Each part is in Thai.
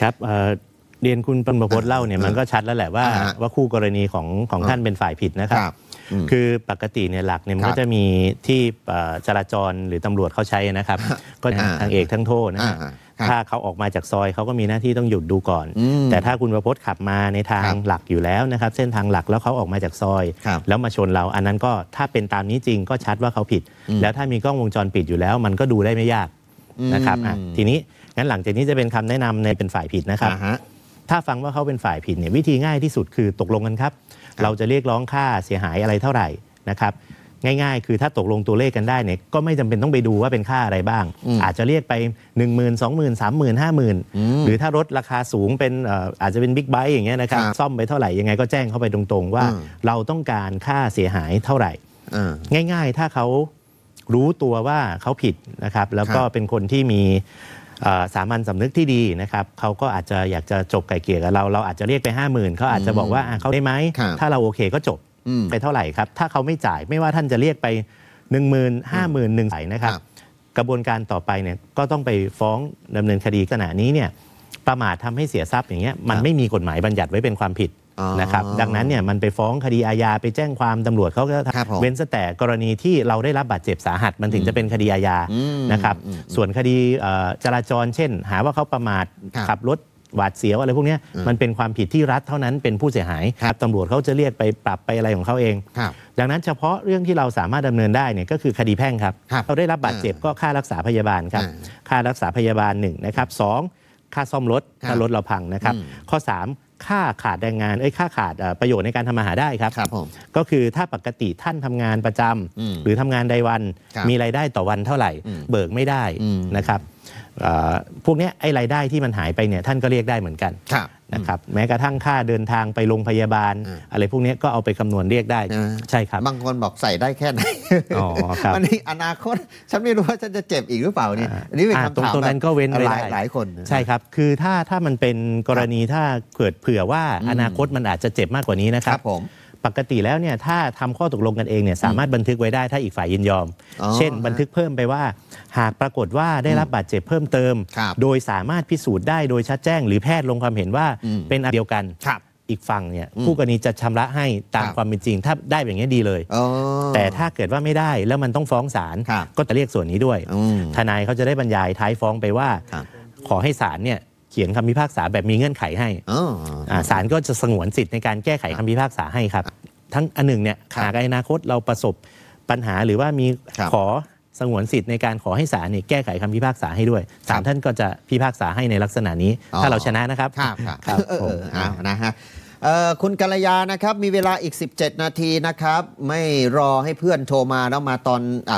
ครับเรียนคุณประพจน์เล่าเนี่ยมันก็ชัดแล้วแหละว่าคู่กรณีของท่านเป็นฝ่ายผิดนะครับคือปกติเนี่ยหลักเนี่ยมันก็จะมีที่จราจรหรือตำรวจเขาใช้นะครับก็ทางเอกทั้งโทษนะฮะถ้าเขาออกมาจากซอยเขาก็มีหน้าที่ต้องหยุดดูก่อนแต่ถ้าคุณประพจน์ขับมาในทางหลักอยู่แล้วนะครับเส้นทางหลักแล้วเขาออกมาจากซอยแล้วมาชนเราอันนั้นก็ถ้าเป็นตามนี้จริงก็ชัดว่าเขาผิดแล้วถ้ามีกล้องวงจรปิดอยู่แล้วมันก็ดูได้ไม่ยากนะครับทีนี้งั้นหลังจากนี้จะเป็นคำแนะนำในเป็นฝ่ายผิดนะครับถ้าฟังว่าเขาเป็นฝ่ายผิดเนี่ยวิธีง่ายที่สุดคือตกลงกันครับเราจะเรียกร้องค่าเสียหายอะไรเท่าไหร่นะครับง่ายๆคือถ้าตกลงตัวเลขกันได้เนี่ยก็ไม่จำเป็นต้องไปดูว่าเป็นค่าอะไรบ้างอาจจะเรียกไป 10,000 20,000 30,000 50,000หรือถ้ารถราคาสูงเป็นอาจจะเป็นบิ๊กไบค์อย่างเงี้ยนะครับซ่อมไปเท่าไหร่ยังไงก็แจ้งเข้าไปตรงๆว่าเราต้องการค่าเสียหายเท่าไหร่ง่ายๆถ้าเขารู้ตัวว่าเขาผิดนะครับแล้วก็เป็นคนที่มีสามัญสำนึกที่ดีนะครับเขาก็อาจจะอยากจะจบไกลเกลี่ยกับเราอาจจะเรียกไป 50,000เขาอาจจะบอกว่าเขาได้ไหมถ้าเราโอเคก็จบไปเท่าไหร่ครับถ้าเขาไม่จ่ายไม่ว่าท่านจะเรียกไป 10,000 50,000 1ไหนนะครับกระบวนการต่อไปเนี่ยก็ต้องไปฟ้องดำเนินคดีขณะนี้เนี่ยประมาททำให้เสียทรัพย์อย่างเงี้ยมันไม่มีกฎหมายบัญญัติไว้เป็นความผิดนะครับดังนั้นเนี่ยมันไปฟ้องคดีอาญาไปแจ้งความตำรวจเขาก็เว้นแต่กรณีที่เราได้รับบาดเจ็บสาหัสมันถึงจะเป็นคดีอาญานะครับส่วนคดีจราจรเช่นหาว่าเขาประมาทขับรถหวาดเสียวอะไรพวกนี้มันเป็นความผิดที่รัฐเท่านั้นเป็นผู้เสียหายตำรวจเขาจะเรียกไปปรับไปอะไรของเขาเองดังนั้นเฉพาะเรื่องที่เราสามารถดำเนินได้เนี่ยก็คือคดีแพ่งครับเราได้รับบาดเจ็บก็ค่ารักษาพยาบาลครับค่ารักษาพยาบาล1นะครับ2ค่าซ่อมรถถ้ารถเราพังนะครับข้อ3ค่าขาดแรงงานค่าขาดประโยชน์ในการทำมาหาได้ครับก็คือถ้าปกติท่านทำงานประจำหรือทำงานรายวันมีรายได้ต่อวันเท่าไหร่เบิกไม่ได้นะครับพวกนี้ไอ้รายได้ที่มันหายไปเนี่ยท่านก็เรียกได้เหมือนกันนะครับแม้กระทั่งค่าเดินทางไปโรงพยาบาลอะไรพวกนี้ก็เอาไปคำนวณเรียกได้ใช่ครับบางคนบอกใส่ได้แค่ไหนอันนี้อนาคตฉันไม่รู้ว่าฉันจะเจ็บอีกหรือเปล่านี่อันนี้เป็นคำถามตรงนั้นก็เว้นหลายคนใช่ครับคือถ้ามันเป็นกรณีถ้าเกิดเผื่อว่าอนาคตมันอาจจะเจ็บมากกว่านี้นะครับปกติแล้วเนี่ยถ้าทำข้อตกลงกันเองเนี่ยสามารถบันทึกไว้ได้ถ้าอีกฝ่ายยินยอมเช่นบันทึกเพิ่มไปว่าหากปรากฏว่าได้รับบาดเจ็บเพิ่มเติมโดยสามารถพิสูจน์ได้โดยชัดแจ้งหรือแพทย์ลงความเห็นว่าเป็นอันเดียวกันอีกฝั่งเนี่ยคู่กรณีจะชำระให้ตามความเป็นจริงถ้าได้แบบนี้ดีเลยแต่ถ้าเกิดว่าไม่ได้แล้วมันต้องฟ้องศาลก็จะเรียกส่วนนี้ด้วยทนายเขาจะได้บรรยายท้ายฟ้องไปว่าขอให้ศาลเนี่ยเขียนคำพิพากษาแบบมีเงื่อนไขให้ศาลก็จะสงวนสิทธิ์ในการแก้ไขคำพิพากษาให้ครับทั้งอันหนึ่งเนี่ยหากในอนาคตเราประสบปัญหาหรือว่ามีขอสงวนสิทธิ์ในการขอให้ศาลเนี่ยแก้ไขคำพิพากษาให้ด้วยศาลท่านก็จะพิพากษาให้ในลักษณะนี้ถ้าเราชนะนะครับครับนะฮะคุณกัลยานะครับมีเวลาอีก17นาทีนะครับไม่รอให้เพื่อนโทรมาแล้วมาตอน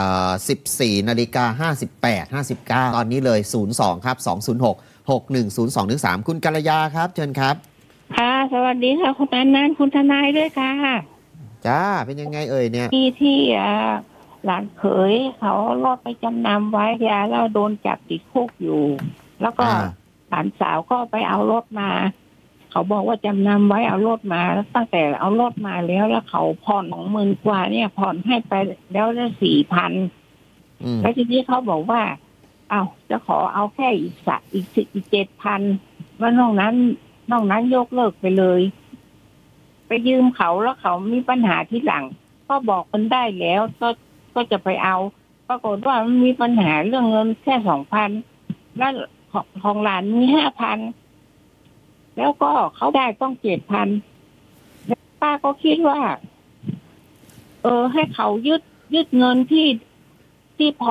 14:58 ตอนนี้เลย02ครับ206-6102-3คุณกัลยาครับเชิญครับค่ะสวัสดีค่ะคุณนันคุณทนายด้วยค่ะจ้าเป็นยังไงเนี่ยที่หลานเขยเขารอดไปจำนำไว้ยาแล้วโดนจับติดคุกอยู่แล้วก็หลานสาวก็ไปเอารถมาเขาบอกว่าจำนำไว้เอารถมาแล้วตั้งแต่เอารถมาแล้วเขาผ่อน20,000 กว่าเนี่ยผ่อนให้ไปแล้วได้ 4,000แล้วทีนี้เขาบอกว่าจะขอเอาแค่อีก 7,000ว่านอกนั้นยกเลิกไปเลยไปยืมเขาแล้วเขามีปัญหาที่หลังก็บอกกันได้แล้วก็จะไปเอาปรากฏว่ามันมีปัญหาเรื่องเงินแค่ 2,000แล้วของหลานมี 5,000แล้วก็เขาได้ต้อง 7,000แล้วป้าก็คิดว่าให้เขายึดเงินที่พอ